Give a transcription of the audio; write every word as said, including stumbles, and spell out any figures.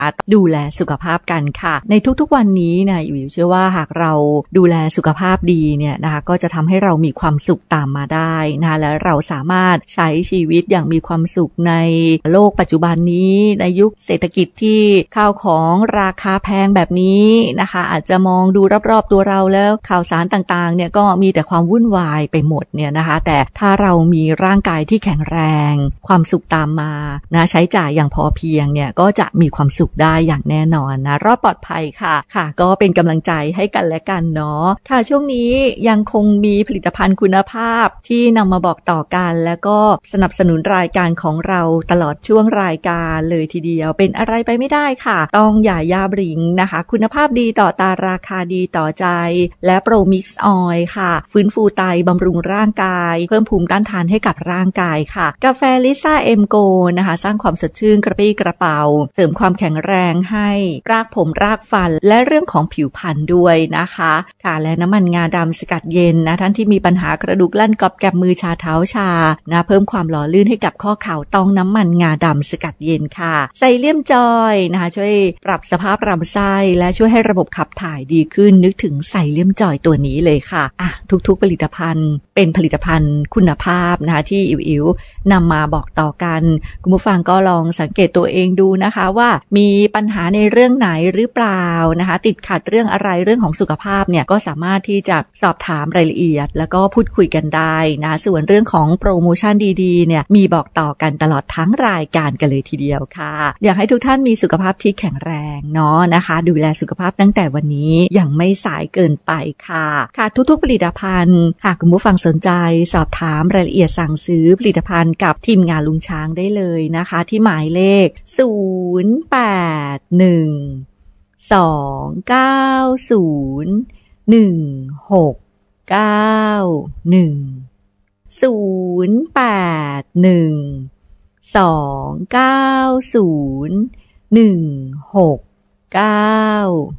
ดูแลสุขภาพกันค่ะในทุกๆวันนี้นะอยู่เชื่อว่าหากเราดูแลสุขภาพดีเนี่ยนะคะก็จะทำให้เรามีความสุขตามมาได้นะและเราสามารถใช้ชีวิตอย่างมีความสุขในโลกปัจจุบันนี้ในยุคเศรษฐกิจที่ข้าวของราคาแพงแบบนี้นะคะอาจจะมองดูรอบๆตัวเราแล้วข่าวสารต่างๆเนี่ยก็มีแต่ความวุ่นวายไปหมดเนี่ยนะคะแต่ถ้าเรามีร่างกายที่แข็งแรงความสุขตามมานะใช้จ่ายอย่างพอเพียงเนี่ยก็จะมีความสุขได้อย่างแน่นอนนะรอดปลอดภัยค่ะค่ะก็เป็นกำลังใจให้กันและกันเนาะค่ะช่วงนี้ยังคงมีผลิตภัณฑ์คุณภาพที่นำมาบอกต่อกันแล้วก็สนับสนุนรายการของเราตลอดช่วงรายการเลยทีเดียวเป็นอะไรไปไม่ได้ค่ะต้องอย่าย่าบริงนะคะคุณภาพดีต่อตาราคาดีต่อใจและโปรมิกซ์ออยล์ค่ะฟื้นฟูไตบำรุงร่างกายเพิ่มภูมิต้านทานให้กับร่างกายค่ะกาแฟลิซ่าเอ็มโกนะคะสร้างความสดชื่นกระปรี้กระเป๋าเสริมความแข็งแรงให้รากผมรากฟันและเรื่องของผิวพรรณด้วยนะคะค่ะและน้ำมันงาดำสกัดเย็นนะท่านที่มีปัญหากระดูกลั่นกอบแกบมือชาเท้าชานะเพิ่มความหล่อลื่นให้กับข้อเข่าต้องน้ำมันงาดำสกัดเย็นค่ะไซเลียมจอยนะคะช่วยปรับสภาพลำไส้และช่วยให้ระบบขับถ่ายดีขึ้นนึกถึงไซเลียมจอยตัวนี้เลยค่ะอ่ะทุกๆผลิตภัณฑ์เป็นผลิตภัณฑ์คุณภาพนะคะที่อิ๋วๆนำมาบอกต่อกันคุณผู้ฟังก็ลองสังเกตตัวเองดูนะคะว่ามีปัญหาในเรื่องไหนหรือเปล่านะคะติดขัดเรื่องอะไรเรื่องของสุขภาพเนี่ยก็สามารถที่จะสอบถามรายละเอียดแล้วก็พูดคุยกันได้นะส่วนเรื่องของโปรโมชั่นดีๆเนี่ยมีบอกต่อกันตลอดทั้งรายการกันเลยทีเดียวค่ะอยากให้ทุกท่านมีสุขภาพที่แข็งแรงเนาะนะคะดูแลสุขภาพตั้งแต่วันนี้ยังไม่สายเกินไปค่ะค่ะทุกๆผลิตภัณฑ์หากคุณผู้ฟังสนใจสอบถามรายละเอียดสั่งซื้อผลิตภัณฑ์กับทีมงานลุงช้างได้เลยนะคะที่หมายเลขศูนย์ แปด หนึ่ง สอง เก้า ศูนย์ หนึ่ง หก เก้า หนึ่ง ศูนย์ แปด หนึ่ง สอง เก้า ศูนย์ หนึ่ง หก เก้า